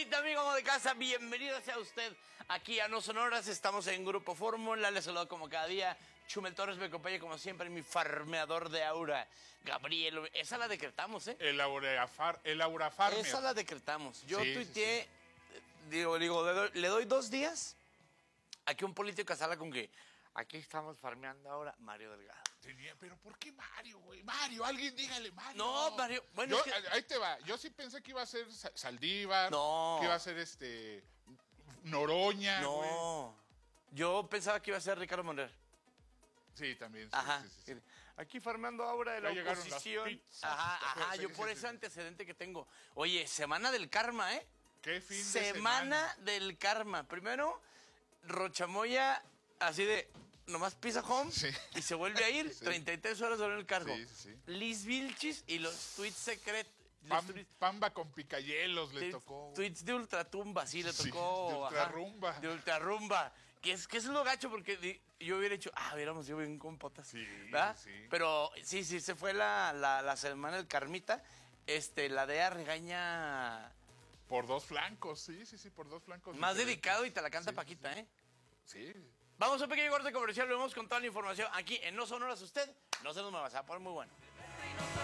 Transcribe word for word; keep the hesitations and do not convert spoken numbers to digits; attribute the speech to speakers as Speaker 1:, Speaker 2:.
Speaker 1: bonita, amigo de casa, bienvenido sea usted aquí a No Sonoras. Estamos en Grupo Fórmula, les saludo como cada día. Chumel Torres me acompaña como siempre, mi farmeador de aura, Gabriel. Esa la decretamos, ¿eh?
Speaker 2: El aura, far, el aura farmer.
Speaker 1: Esa la decretamos. Yo
Speaker 2: Sí,
Speaker 1: tuiteé,
Speaker 2: sí,
Speaker 1: sí. digo, digo, le doy, le doy dos días a que un político salga con que aquí estamos farmeando ahora Mario Delgado.
Speaker 2: Tenía, pero ¿por qué Mario, güey? Mario, alguien dígale Mario.
Speaker 1: No, Mario, bueno,
Speaker 2: Yo,
Speaker 1: es que...
Speaker 2: ahí te va. Yo sí pensé que iba a ser Saldívar.
Speaker 1: No.
Speaker 2: Que iba a ser este Noroña.
Speaker 1: No,
Speaker 2: güey.
Speaker 1: yo pensaba que iba a ser Ricardo Monreal.
Speaker 2: Sí, también. Sí,
Speaker 1: Ajá.
Speaker 2: sí, sí, sí.
Speaker 1: Aquí farmeando ahora de la
Speaker 2: Ya llegaron
Speaker 1: oposición.
Speaker 2: las pizzas.
Speaker 1: Ajá,
Speaker 2: ¿Te
Speaker 1: ajá,
Speaker 2: acuerdas?
Speaker 1: yo
Speaker 2: Sí,
Speaker 1: por
Speaker 2: sí,
Speaker 1: ese
Speaker 2: sí.
Speaker 1: antecedente que tengo. Oye, semana del karma, ¿eh?
Speaker 2: ¿Qué fin de
Speaker 1: Semana
Speaker 2: semana?
Speaker 1: del karma. Primero, Rochamoya, así de, nomás pisa home
Speaker 2: Sí.
Speaker 1: y se vuelve a ir.
Speaker 2: Sí.
Speaker 1: treinta y tres horas sobre el cargo.
Speaker 2: Sí, sí, sí.
Speaker 1: Liz Vilchis y los tweets secretos.
Speaker 2: Pam- Pamba con picayelos le tocó.
Speaker 1: Tweets de ultratumba, sí, le
Speaker 2: Sí,
Speaker 1: tocó.
Speaker 2: de
Speaker 1: ajá,
Speaker 2: ultrarrumba.
Speaker 1: de ultrarrumba. Que es, que es lo gacho porque di- yo hubiera dicho, ah, hubiéramos ido bien con potas.
Speaker 2: Sí,
Speaker 1: ¿verdad?
Speaker 2: sí.
Speaker 1: Pero sí, sí, se fue la, la, la semana del Carmita. Este, la D E A regaña
Speaker 2: Por dos flancos, sí, sí, sí, por dos flancos.
Speaker 1: más
Speaker 2: diferentes.
Speaker 1: dedicado y te la canta
Speaker 2: Sí,
Speaker 1: Paquita,
Speaker 2: sí,
Speaker 1: ¿eh?
Speaker 2: Sí.
Speaker 1: Vamos a un pequeño corte comercial, lo vemos con toda la información aquí en No Sonoras. Usted no se nos me va a poner muy bueno.